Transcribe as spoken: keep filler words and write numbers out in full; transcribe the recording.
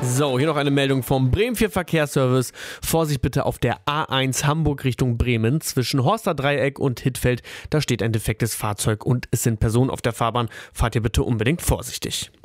So, hier noch eine Meldung vom Bremen vier Verkehrsservice. Vorsicht bitte auf der A eins Hamburg Richtung Bremen zwischen Horster Dreieck und Hittfeld. Da steht ein defektes Fahrzeug und es sind Personen auf der Fahrbahn. Fahrt ihr bitte unbedingt vorsichtig.